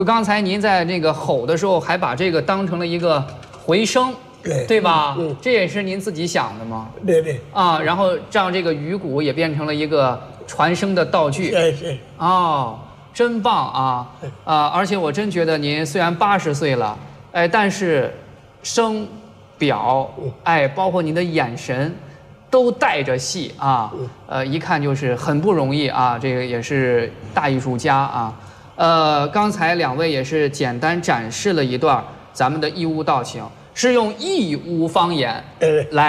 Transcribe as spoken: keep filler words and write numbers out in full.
刚才您在那个吼的时候，还把这个当成了一个回声， 对对吧？ 嗯，嗯这也是您自己想的吗？ 对对， 啊，然后让这个鱼鼓也变成了一个传声的道具。 是是， 哦，真棒啊！啊，而且我真觉得您虽然八十岁了，哎，但是声、表，哎，包括您的眼神，都带着戏啊。呃，一看就是很不容易啊，这个也是大艺术家啊。呃，刚才两位也是简单展示了一段咱们的义乌道情，是用义乌方言呃。 来。